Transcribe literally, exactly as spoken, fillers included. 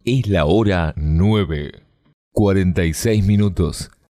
Es la hora nueve, cuarenta y seis minutos.